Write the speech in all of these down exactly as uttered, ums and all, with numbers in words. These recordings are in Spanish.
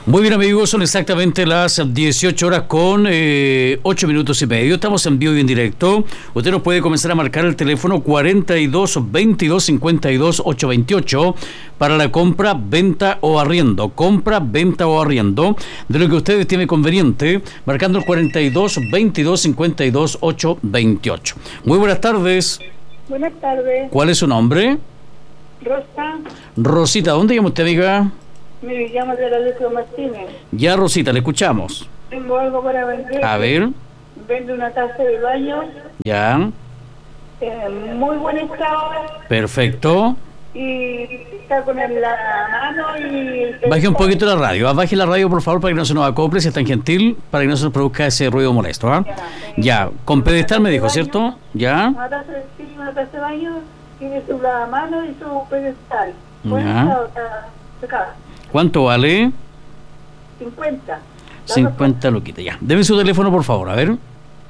Muy bien, amigos, son exactamente las dieciocho horas con eh, ocho minutos y medio. Estamos en vivo y en directo. Usted nos puede comenzar a marcar el teléfono cuarenta y dos, veintidós, cincuenta y dos, ochocientos veintiocho para la compra, venta o arriendo. Compra, venta o arriendo de lo que usted estime conveniente, marcando el cuarenta y dos, veintidós, cincuenta y dos, ochocientos veintiocho. Muy buenas tardes. Buenas tardes. ¿Cuál es su nombre? Rosa. Rosita, ¿dónde llama usted, amiga? Me llamo de la Lucía Martínez. Ya, Rosita, le escuchamos. Tengo algo para vender. A ver. Vendo una taza de baño. Ya. En muy buen estado. Perfecto. Y está con el- la mano y... Baje un poquito la radio. Baje la radio, por favor, para que no se nos acople, si es tan gentil, para que no se nos produzca ese ruido molesto. ¿Ah? Ya. Con pedestal me dijo, ¿cierto? Ya. Una taza de, sí, una taza de baño tiene su lavamano y su pedestal. Buen Ya. estado, está secada. ¿Cuánto vale? cincuenta. cincuenta luquitas, ya. Deme su teléfono, por favor, a ver.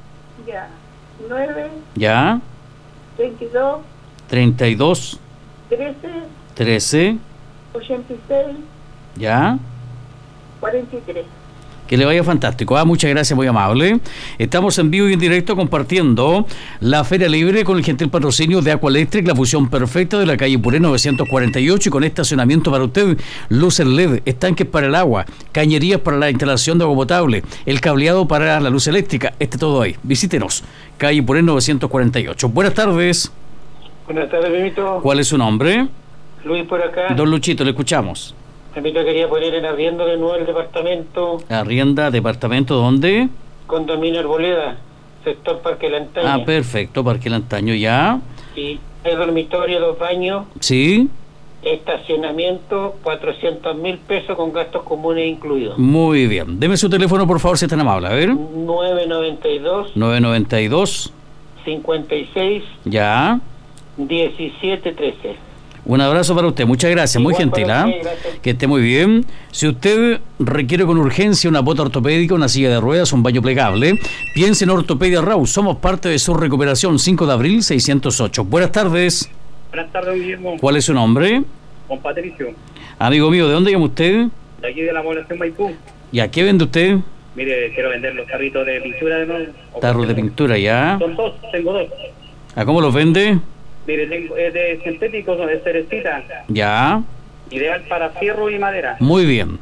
Ya. nueve, Ya. veintidós, treinta y dos, trece, trece, ochenta y seis, ya. cuarenta y tres. Que le vaya fantástico. Ah, muchas gracias, muy amable. Estamos en vivo y en directo compartiendo la Feria Libre con el gentil patrocinio de Aqualectric, la fusión perfecta de la calle Puré novecientos cuarenta y ocho, y con estacionamiento para usted, luces L E D, estanques para el agua, cañerías para la instalación de agua potable, el cableado para la luz eléctrica. Este todo ahí. Visítenos, calle Puré novecientos cuarenta y ocho. Buenas tardes. Buenas tardes, Mimito. ¿Cuál es su nombre? Luis por acá. Don Luchito, le escuchamos. Mimito, quería poner en arriendo de nuevo el departamento Arrienda, departamento, ¿dónde? Condominio Arboleda, sector Parque Lantaña. Ah, perfecto, Parque Lantaño, ya. Y hay dormitorio, dos baños, Sí. estacionamiento, cuatrocientos mil pesos con gastos comunes incluidos. Muy bien. Deme su teléfono, por favor, si es tan amable. A ver. nueve noventa y dos, nueve noventa y dos. cincuenta y seis, Ya. diecisiete trece. Un abrazo para usted. Muchas gracias. Muy Igual gentil, para ¿ah? usted, gracias. Que esté muy bien. Si usted requiere con urgencia una bota ortopédica, una silla de ruedas, un baño plegable, piense en Ortopedia Raúl. Somos parte de su recuperación. cinco de abril, seiscientos ocho. Buenas tardes. Buenas tardes, Guillermo. ¿Cuál es su nombre? Con Patricio, Amigo mío, ¿de dónde llama usted? de aquí de la población Maipú. ¿Y a qué vende usted? Mire, quiero vender los tarritos de pintura de nuevo. Tarros de pintura, ya. Son dos, tengo dos. ¿A cómo los vende? Mire, tengo, es de sintético, de cerecita, Ya. ideal para fierro y madera. Muy bien.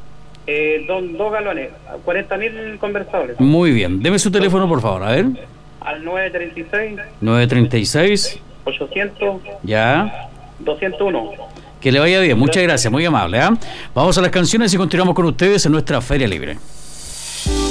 Eh, don, dos galones, cuarenta mil conversadores. Muy bien. Deme su teléfono, por favor. A ver. Al nueve treinta y seis, nueve treinta y seis. ochocientos, Ya. doscientos uno. Que le vaya bien. Muchas gracias. Muy amable. ¿Ah? Vamos a las canciones y continuamos con ustedes en nuestra Feria Libre.